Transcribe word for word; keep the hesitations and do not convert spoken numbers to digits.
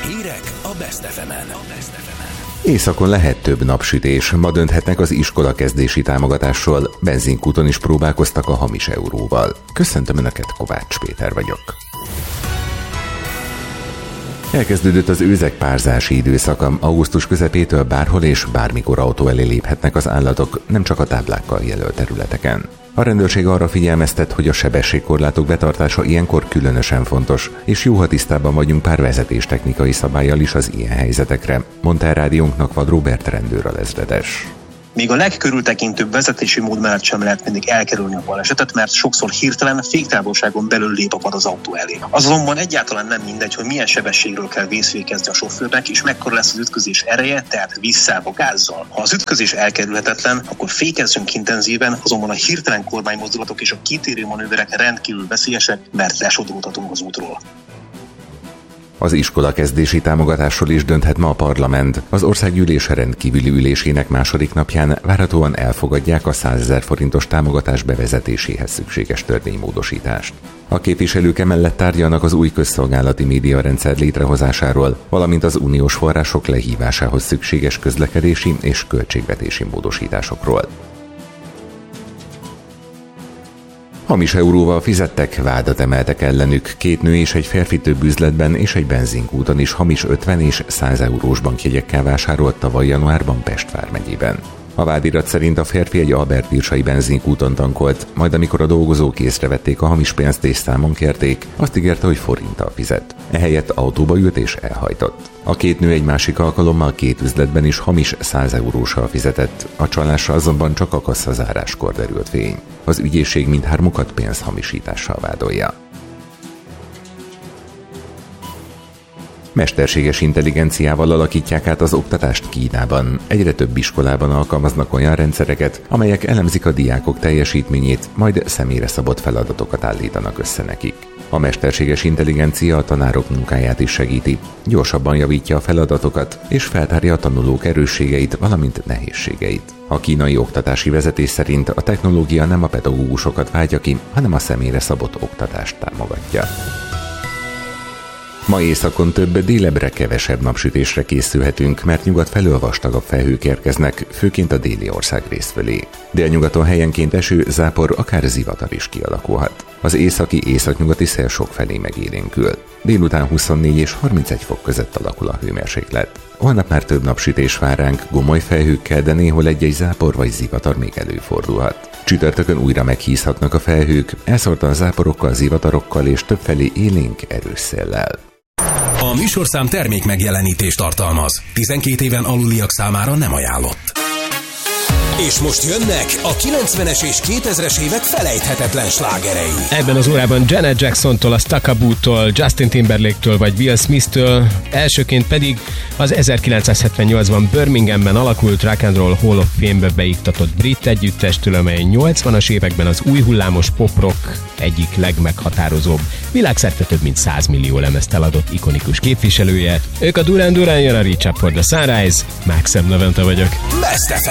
Hírek a Best ef emen. Északon lehet több napsütés, ma dönthetnek az iskola kezdési támogatásról, benzinkúton is próbálkoztak a hamis euróval. Köszöntöm Önöket, Kovács Péter vagyok. Elkezdődött az őzek párzási időszaka, augusztus közepétől bárhol és bármikor autó elé léphetnek az állatok, nem csak a táblákkal jelölt területeken. A rendőrség arra figyelmeztet, hogy a sebességkorlátok betartása ilyenkor különösen fontos, és jó, ha tisztában vagyunk pár vezetéstechnikai szabállyal is az ilyen helyzetekre, mondta el rádiónknak Vad Róbert rendőralezredes. Még a legkörültekintőbb vezetési mód mellett sem lehet mindig elkerülni a balesetet, mert sokszor hirtelen féktávolságon belül lép a vad az autó elé. Az azonban egyáltalán nem mindegy, hogy milyen sebességről kell vészfékezni a sofőrnek, és mekkora lesz az ütközés ereje, tehát visszába gázzal. Ha az ütközés elkerülhetetlen, akkor fékezzünk intenzíven, azonban a hirtelen kormánymozdulatok és a kitérő manőverek rendkívül veszélyesek, mert lesodródhatunk az útról. Az iskola kezdési támogatásról is dönthet ma a parlament. Az országgyűlés rendkívüli ülésének második napján várhatóan elfogadják a százezer forintos támogatás bevezetéséhez szükséges törvénymódosítást. A képviselők emellett tárgyalnak az új közszolgálati médiarendszer létrehozásáról, valamint az uniós források lehívásához szükséges közlekedési és költségvetési módosításokról. Hamis euróval fizettek, vádat emeltek ellenük. Két nő és egy férfi több üzletben és egy benzinkúton is hamis ötven és száz eurós bankjegyekkel vásárolt tavaly januárban Pest vármegyében. A vádirat szerint a férfi egy Albert Birsai benzinkúton tankolt, majd amikor a dolgozók észrevették a hamis pénzt és számon kérték, azt ígérte, hogy forinttal fizet. Ehelyett autóba ült és elhajtott. A két nő egy másik alkalommal két üzletben is hamis száz euróssal fizetett, a csalásra azonban csak a kasszazáráskor derült fény. Az ügyészség mindhármukat pénzhamisítással vádolja. Mesterséges intelligenciával alakítják át az oktatást Kínában. Egyre több iskolában alkalmaznak olyan rendszereket, amelyek elemzik a diákok teljesítményét, majd személyre szabott feladatokat állítanak össze nekik. A mesterséges intelligencia a tanárok munkáját is segíti, gyorsabban javítja a feladatokat, és feltárja a tanulók erősségeit, valamint nehézségeit. A kínai oktatási vezetés szerint a technológia nem a pedagógusokat váltja ki, hanem a személyre szabott oktatást támogatja. Ma északon több, délebbre kevesebb napsütésre készülhetünk, mert nyugat felől vastagabb felhők érkeznek, főként a déli országrész felé. Délnyugaton helyenként eső, zápor, akár zivatar is kialakulhat. Az északi északnyugati szél sokfelé megélénkül. Délután huszonnégy és harmincegy fok között alakul a hőmérséklet. Holnap már több napsütés vár ránk, gomoly felhőkkel, de néhol egy-egy zápor vagy zivatar még előfordulhat. Csütörtökön újra meghízhatnak a felhők, elszórtan záporokkal, zivatarokkal és többfelé élénk erős széllel. A műsorszám termék megjelenítést tartalmaz. tizenkét éven aluliak számára nem ajánlott. És most jönnek a kilencvenes és kétezres évek felejthetetlen slágerei. Ebben az órában Janet Jacksontól, a Stakaboo-tól, Justin Timberlake-től vagy Will Smith-től, elsőként pedig az ezerkilencszázhetvennyolcban Birminghamben alakult Rock and Roll Hall of Fame-be beiktatott brit együttestől, amely nyolcvanas években az új hullámos pop-rock egyik legmeghatározóbb, világszerte több mint száz millió lemezt eladott ikonikus képviselője. Ők a Duran Duran, jön a Reach Up for the Sunrise, Maxim Levente vagyok. Best ef em.